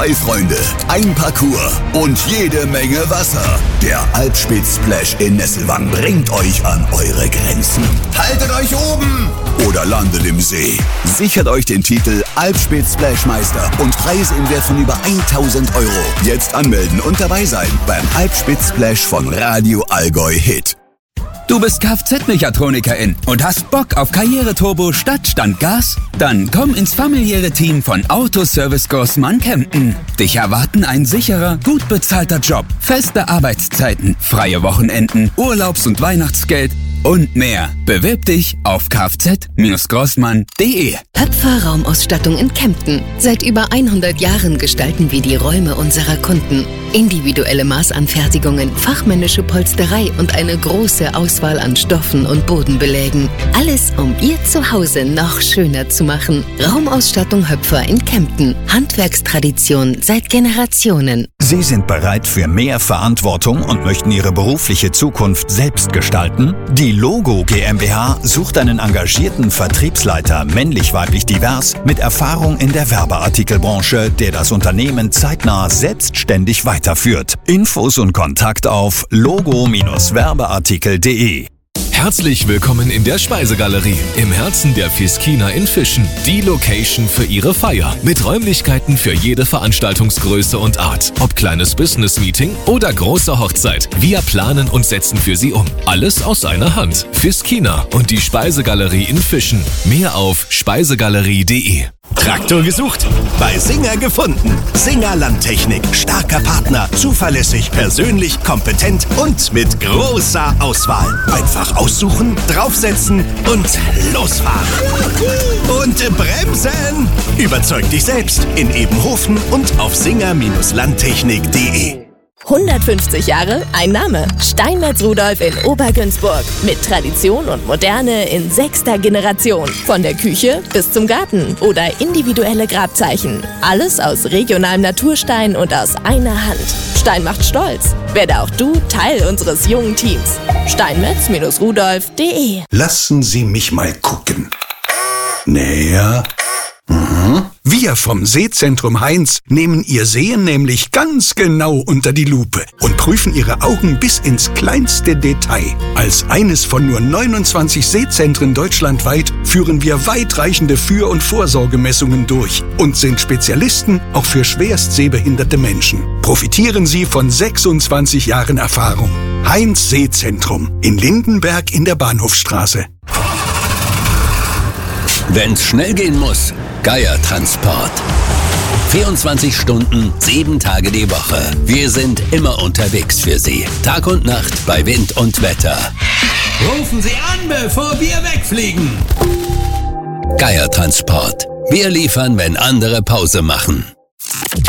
2 Freunde, ein Parcours und jede Menge Wasser. Der Alpspitz Splash in Nesselwang bringt euch an eure Grenzen. Haltet euch oben oder landet im See. Sichert euch den Titel Alpspitz Splash Meister und Preise im Wert von über 1000 €. Jetzt anmelden und dabei sein beim Alpspitz Splash von Radio Allgäu Hit. Du bist Kfz-Mechatronikerin und hast Bock auf Karriereturbo statt Standgas? Dann komm ins familiäre Team von Autoservice Grossmann Kempten. Dich erwarten ein sicherer, gut bezahlter Job, feste Arbeitszeiten, freie Wochenenden, Urlaubs- und Weihnachtsgeld und mehr. Bewirb dich auf kfz-grossmann.de. Höpfer Raumausstattung in Kempten. Seit über 100 Jahren gestalten wir die Räume unserer Kunden. Individuelle Maßanfertigungen, fachmännische Polsterei und eine große Auswahl an Stoffen und Bodenbelägen. Alles, um Ihr Zuhause noch schöner zu machen. Raumausstattung Höpfer in Kempten. Handwerkstradition seit Generationen. Sie sind bereit für mehr Verantwortung und möchten Ihre berufliche Zukunft selbst gestalten? Die Logo GmbH sucht einen engagierten Vertriebsleiter, männlich-weiblich divers, mit Erfahrung in der Werbeartikelbranche, der das Unternehmen zeitnah selbstständig weiterführt. Infos und Kontakt auf logo-werbeartikel.de. Herzlich willkommen in der Speisegalerie, im Herzen der Fiskina in Fischen. Die Location für Ihre Feier. Mit Räumlichkeiten für jede Veranstaltungsgröße und Art. Ob kleines Business-Meeting oder große Hochzeit. Wir planen und setzen für Sie um. Alles aus einer Hand. Fiskina und die Speisegalerie in Fischen. Mehr auf speisegalerie.de. Traktor gesucht? Bei Singer gefunden. Singer Landtechnik. Starker Partner. Zuverlässig, persönlich, kompetent und mit großer Auswahl. Einfach aussuchen, draufsetzen und losfahren. Und bremsen! Überzeug dich selbst in Ebenhofen und auf singer-landtechnik.de. 150 Jahre, ein Name. Steinmetz Rudolf in Obergünzburg. Mit Tradition und Moderne in 6. Generation. Von der Küche bis zum Garten oder individuelle Grabzeichen. Alles aus regionalem Naturstein und aus einer Hand. Stein macht stolz. Werde auch du Teil unseres jungen Teams. Steinmetz-rudolf.de. Lassen Sie mich mal gucken. Näher. Wir vom Sehzentrum Heinz nehmen Ihr Sehen nämlich ganz genau unter die Lupe und prüfen Ihre Augen bis ins kleinste Detail. Als eines von nur 29 Sehzentren deutschlandweit führen wir weitreichende Für- und Vorsorgemessungen durch und sind Spezialisten auch für schwerst sehbehinderte Menschen. Profitieren Sie von 26 Jahren Erfahrung. Heinz Sehzentrum in Lindenberg in der Bahnhofstraße. Wenn's schnell gehen muss, Geier Transport. 24 Stunden, 7 Tage die Woche. Wir sind immer unterwegs für Sie. Tag und Nacht bei Wind und Wetter. Rufen Sie an, bevor wir wegfliegen. Geier Transport. Wir liefern, wenn andere Pause machen.